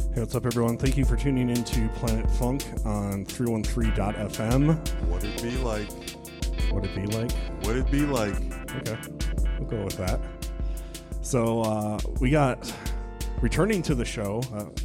Hey, what's up, everyone? Thank you for tuning in to Planet Funk on 313.fm. What it be like? What it be like? What it be like? Okay, we'll go with that. So we got returning to the show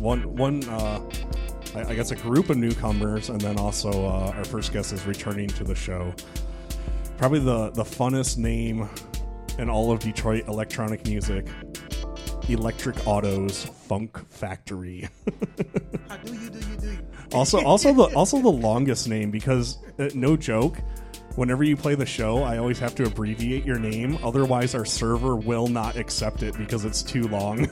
I guess a group of newcomers, and then also our first guest is returning to the show. Probably the funnest name in all of Detroit electronic music. Electric Autos Funk Factory. How do you? Also the longest name, because no joke, whenever you play the show, I always have to abbreviate your name. Otherwise, our server will not accept it because it's too long.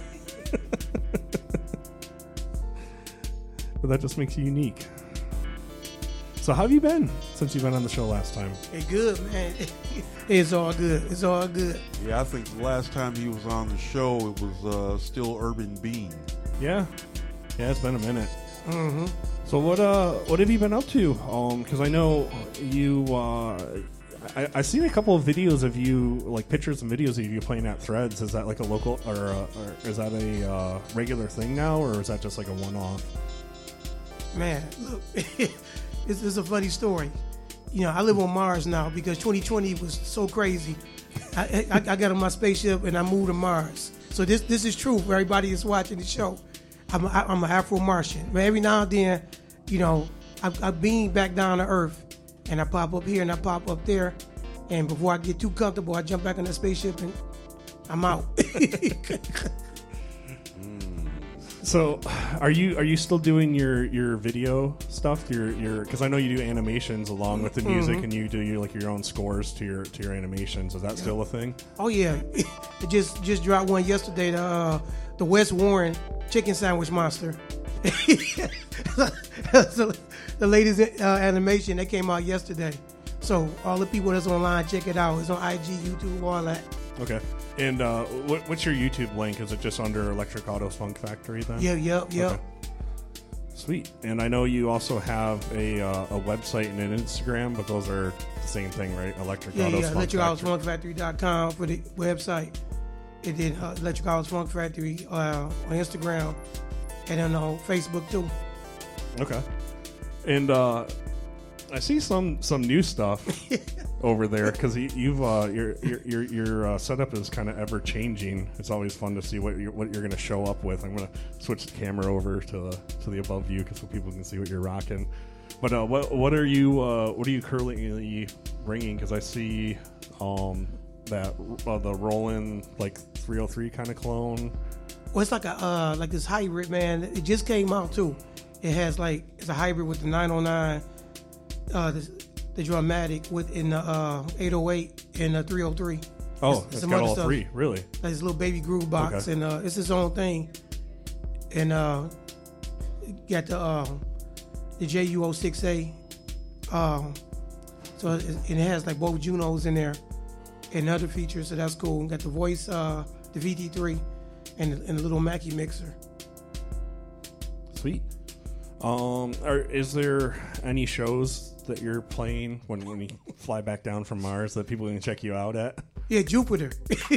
But that just makes you unique. So how have you been since you've been on the show last time? Hey, good, man. It's all good. It's all good. Yeah, I think the last time he was on the show, it was still Urban Bean. Yeah, it's been a minute. Mm-hmm. So what have you been up to? Because I know you. I seen a couple of videos of you, like pictures and videos of you playing at Threads. Is that like a local, or is that a regular thing now, or is that just like a one-off? Man, look, it's a funny story. You know, I live on Mars now because 2020 was so crazy. I got on my spaceship and I moved to Mars. So this is true for everybody that's watching the show. I'm an Afro-Martian. But every now and then, you know, I beam back down to Earth, and I pop up here and I pop up there. And before I get too comfortable, I jump back on the spaceship and I'm out. So, are you still doing your video stuff? Your because I know you do animations along with the music, and you do your own scores to your animations. Is that still a thing? Oh yeah, it just dropped one yesterday. The West Warren Chicken Sandwich Monster. So, the latest animation that came out yesterday. So all the people that's online, check it out. It's on IG, YouTube, all that. Okay. And what's your YouTube link? Is it just under Electric Autos Funk Factory then? Yep. Okay. Sweet. And I know you also have a website and an Instagram, but those are the same thing, right? Electric Autos Funk Factory. ElectricAutosFunkFactory.com for the website. And then Electric Autos Funk Factory on Instagram and on Facebook too. Okay. And I see some new stuff over there, because your setup is kind of ever changing. It's always fun to see what you're going to show up with. I'm going to switch the camera over to the above view so people can see what you're rocking. But what are you currently bringing? Because I see that the Roland like 303 kind of clone. Well, it's like a like this hybrid, man. It just came out too. It has it's a hybrid with the 909. The dramatic within the 808 and the 303. Oh, it's got all three, really? Like this little baby groove box, okay. And it's its own thing. And got the JU06A. So it has like both Junos in there and other features, so that's cool. Got the voice, the VT3, and the little Mackie mixer. Sweet. Is there any shows that you're playing when you fly back down from Mars that people can check you out at? Yeah, Jupiter.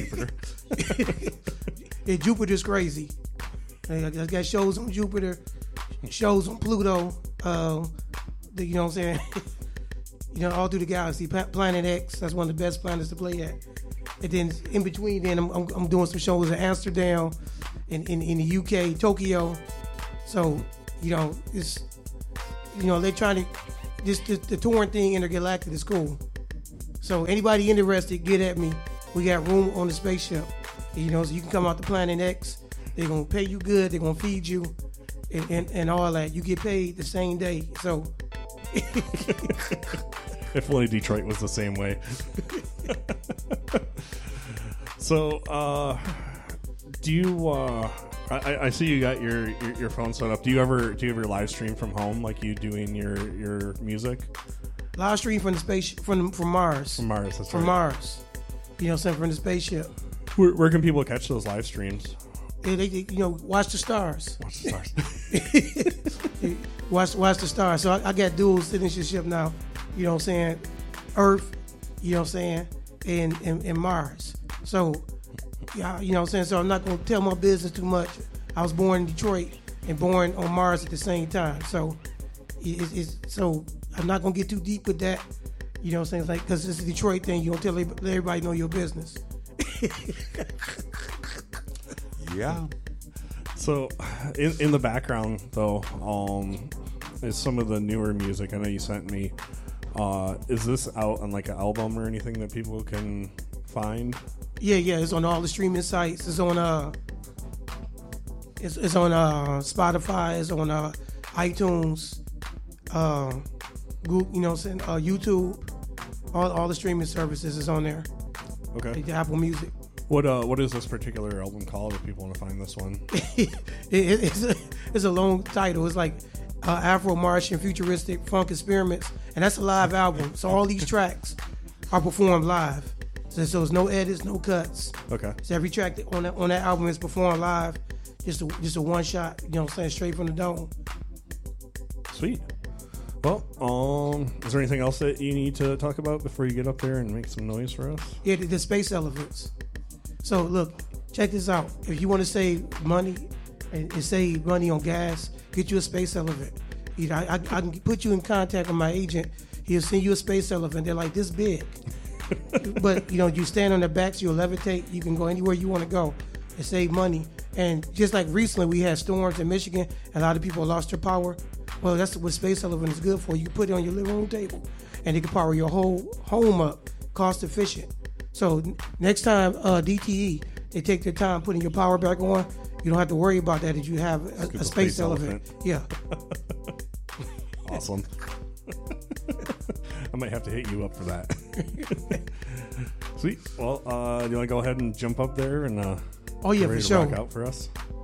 Yeah, Jupiter's crazy. I got shows on Jupiter, shows on Pluto. You know what I'm saying? You know, all through the galaxy. Planet X, that's one of the best planets to play at. And then in between, I'm doing some shows in Amsterdam, in the UK, Tokyo. So, you know, it's, you know, they're trying to. The touring thing, intergalactic, is cool. So anybody interested, get at me. We got room on the spaceship. You know, so you can come out to Planet X. They're gonna pay you good. They're gonna feed you, and all that. You get paid the same day. So if only Detroit was the same way. So, do you? I see you got your phone set up. Do you ever live stream from home like you doing your music? Live stream from the spaceship from Mars. From Mars, that's from right. Mars. You know, something from the spaceship. Where can people catch those live streams? They you know, watch the stars. Watch the stars. watch the stars. So I got dual citizenship now. You know what I'm saying? Earth. You know what I'm saying? And Mars. So. Yeah, you know what I'm saying? So I'm not going to tell my business too much. I was born in Detroit, and born on Mars at the same time. So, so I'm not gonna get too deep with that. You know what I'm saying? It's like, because it's a Detroit thing. You don't tell everybody know your business. Yeah. So, in the background though, is some of the newer music. I know you sent me. Is this out on like an album or anything that people can find? Yeah, it's on all the streaming sites. It's on it's on Spotify. It's on iTunes, Google, you know what I'm saying, YouTube. All the streaming services is on there. Okay. The Apple Music. What is this particular album called if people want to find this one? It's a long title. It's like Afro-Martian Futuristic Funk Experiments, and that's a live album. So all these tracks are performed live. So there's no edits, no cuts. Okay. So every track on that album is performed live, just a one shot. You know what I'm saying, straight from the dome. Sweet. Well, is there anything else that you need to talk about before you get up there and make some noise for us? Yeah, the space elephants. So look, check this out. If you want to save money and save money on gas, get you a space elephant. You know, I can put you in contact with my agent. He'll send you a space elephant. They're like this big. But, you know, you stand on their backs, you'll levitate. You can go anywhere you want to go and save money. And just like recently we had storms in Michigan, and a lot of people lost their power. Well, that's what space elephant is good for. You can put it on your living room table, and it can power your whole home up, cost efficient. So next time DTE, they take their time putting your power back on, you don't have to worry about that if you have a space elephant. Yeah. Awesome. I might have to hit you up for that. Sweet. Well, do you want to go ahead and jump up there and oh yeah, ready for to sure. rock out for us?